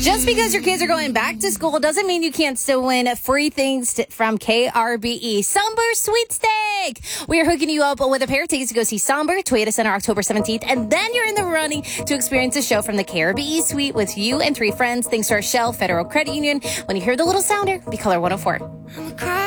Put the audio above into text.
Just because your kids are going back to school doesn't mean you can't still win free things from KRBE. Somber Sweepstake. We are hooking you up with a pair of tickets to go see Somber, Toyota Center, October 17th. And then you're in the running to experience a show from the KRBE suite with you and 3 friends, thanks to our Shell Federal Credit Union. When you hear the little sounder, be caller 104.